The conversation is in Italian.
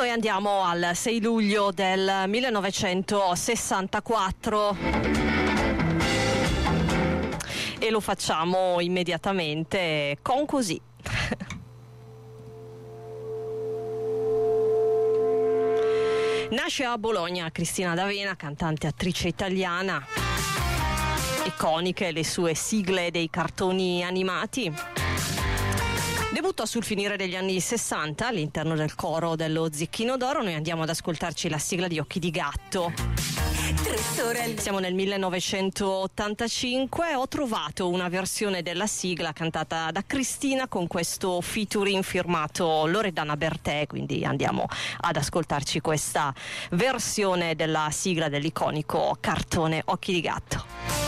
noi andiamo al 6 luglio del 1964 e lo facciamo immediatamente con così. Nasce a Bologna Cristina D'Avena, cantante e attrice italiana, iconiche le sue sigle dei cartoni animati. Debuttò sul finire degli anni 60 all'interno del coro dello Zecchino d'Oro. Noi andiamo ad ascoltarci la sigla di Occhi di Gatto. Siamo nel 1985. Ho trovato una versione della sigla cantata da Cristina con questo featuring firmato Loredana Bertè, quindi andiamo ad ascoltarci questa versione della sigla dell'iconico cartone Occhi di Gatto.